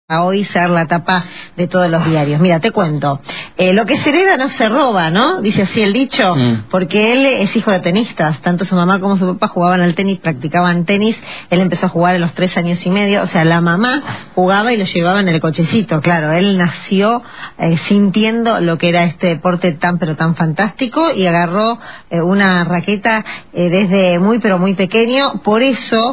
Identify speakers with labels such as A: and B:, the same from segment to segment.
A: A hoy ser la tapa de todos los diarios. Mira, te cuento. Lo que se hereda no se roba, ¿no? Dice así el dicho, porque él es hijo de tenistas. Tanto su mamá como su papá jugaban al tenis, practicaban tenis. Él empezó a jugar a los 3 años y medio. O sea, la mamá jugaba y lo llevaba en el cochecito. Claro, él nació sintiendo lo que era este deporte tan pero tan fantástico y agarró una raqueta desde muy pero muy pequeño. Por eso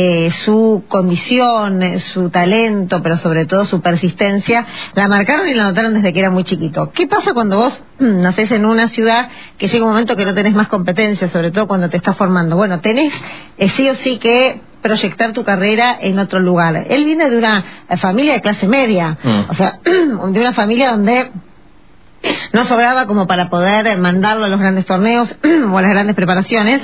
A: su condición, su talento, pero sobre todo su persistencia, la marcaron y la notaron desde que era muy chiquito. ¿Qué pasa cuando vos nacés en una ciudad que llega un momento que no tenés más competencia, sobre todo cuando te estás formando? Bueno, tenés sí o sí que proyectar tu carrera en otro lugar. Él viene de una familia de clase media, o sea, de una familia donde no sobraba como para poder mandarlo a los grandes torneos o a las grandes preparaciones.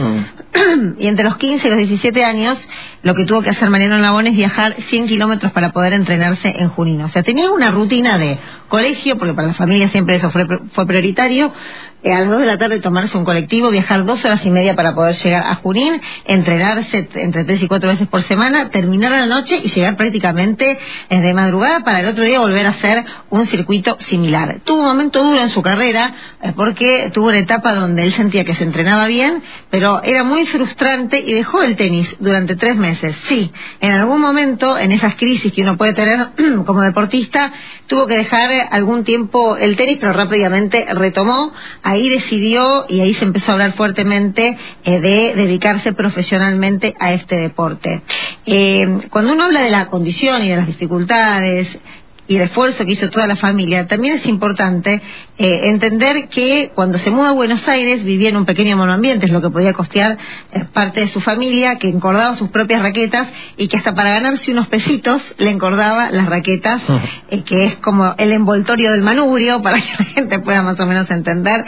A: Y entre los 15 y los 17 años, lo que tuvo que hacer Mariano Navón es viajar 100 kilómetros para poder entrenarse en Junín. O sea, tenía una rutina de colegio, porque para la familia siempre eso fue prioritario. A las 2 de la tarde tomarse un colectivo, viajar 2 horas y media para poder llegar a Junín, entrenarse entre 3 y 4 veces por semana, terminar a la noche y llegar prácticamente de madrugada para el otro día volver a hacer un circuito similar. Tuvo un momento duro en su carrera porque tuvo una etapa donde él sentía que se entrenaba bien, pero era muy frustrante y dejó el tenis durante 3 meses. Sí, en algún momento, en esas crisis que uno puede tener como deportista, tuvo que dejar algún tiempo el tenis, pero rápidamente retomó. Ahí decidió y ahí se empezó a hablar fuertemente de dedicarse profesionalmente a este deporte. Cuando uno habla de la condición y de las dificultades y el esfuerzo que hizo toda la familia, también es importante entender que cuando se muda a Buenos Aires vivía en un pequeño monoambiente, es lo que podía costear parte de su familia, que encordaba sus propias raquetas y que hasta para ganarse unos pesitos le encordaba las raquetas, que es como el envoltorio del manubrio, para que la gente pueda más o menos entender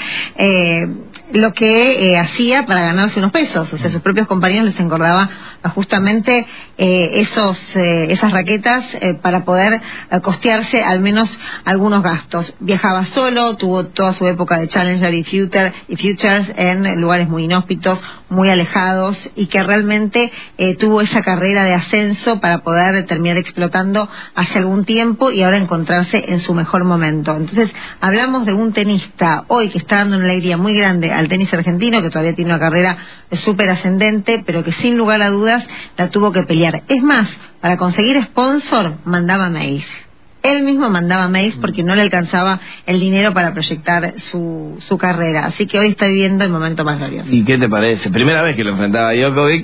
A: lo que hacía para ganarse unos pesos. O sea, sus propios compañeros les encordaba justamente esas raquetas para poder costear al menos algunos gastos. Viajaba solo, tuvo toda su época de Challenger y Futures en lugares muy inhóspitos, muy alejados, y que realmente tuvo esa carrera de ascenso para poder terminar explotando hace algún tiempo y ahora encontrarse en su mejor momento. Entonces, hablamos de un tenista hoy que está dando una alegría muy grande al tenis argentino, que todavía tiene una carrera súper ascendente, pero que sin lugar a dudas la tuvo que pelear. Es más, para conseguir sponsor mandaba mails. Él mismo mandaba mails porque no le alcanzaba el dinero para proyectar su carrera. Así que hoy está viviendo el momento más glorioso.
B: ¿Y qué te parece? Primera vez que lo enfrentaba a Djokovic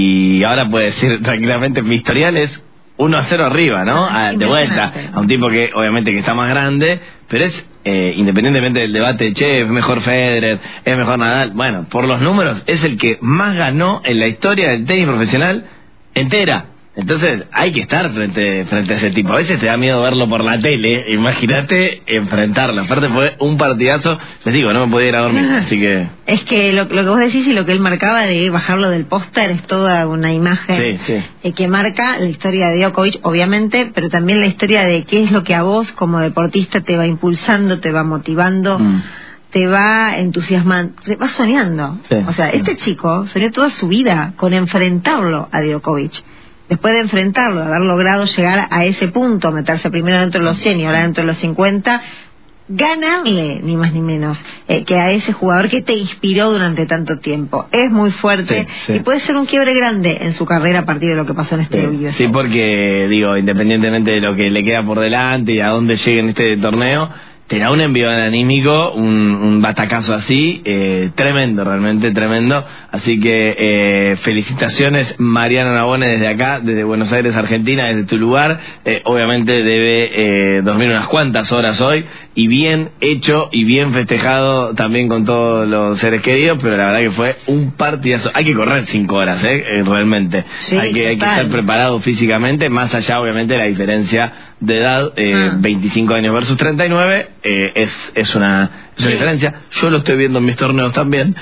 B: y ahora puede decir tranquilamente, mi historial es 1-0 arriba, ¿no? De vuelta a un tipo que obviamente que está más grande, pero es independientemente del debate, es mejor Federer, es mejor Nadal. Bueno, por los números es el que más ganó en la historia del tenis profesional entera. Entonces hay que estar frente a ese tipo. A veces te da miedo verlo por la tele, imagínate enfrentarlo. Aparte fue un partidazo, les digo, no me podía ir a dormir, así que...
A: Es que lo que vos decís y lo que él marcaba de bajarlo del póster es toda una imagen que marca la historia de Djokovic, obviamente, pero también la historia de qué es lo que a vos como deportista te va impulsando, te va motivando, te va entusiasmando, te va soñando. O sea, este chico soñó toda su vida con enfrentarlo a Djokovic. Después de enfrentarlo, de haber logrado llegar a ese punto, meterse primero dentro de los 100 y ahora dentro de los 50, ganarle, ni más ni menos, que a ese jugador que te inspiró durante tanto tiempo. Es muy fuerte y puede ser un quiebre grande en su carrera a partir de lo que pasó en este video.
B: Sí, porque, digo, independientemente de lo que le queda por delante y a dónde llegue en este torneo, te da un envío anímico, un batacazo así, tremendo, realmente tremendo. Así que felicitaciones, Mariano Navón, desde acá, desde Buenos Aires, Argentina, desde tu lugar. Obviamente debe dormir unas cuantas horas hoy, y bien hecho y bien festejado también con todos los seres queridos, pero la verdad que fue un partidazo. Hay que correr 5 horas, realmente. Sí, hay que estar preparado físicamente, más allá obviamente de la diferencia de edad, 25 años versus 39, es una diferencia. Yo lo estoy viendo en mis torneos también.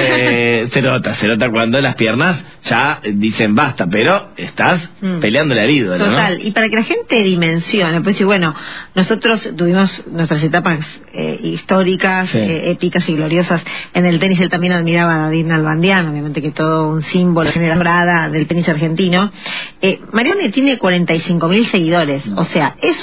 B: Se nota cuando las piernas ya dicen basta, pero estás peleando el herido, ¿no?
A: Total, y para que la gente dimensione, pues sí, bueno, nosotros tuvimos nuestras etapas históricas, épicas y gloriosas en el tenis. Él también admiraba a David Nalbandian, obviamente que todo un símbolo generada del tenis argentino. Mariano tiene 45.000 seguidores, o sea, es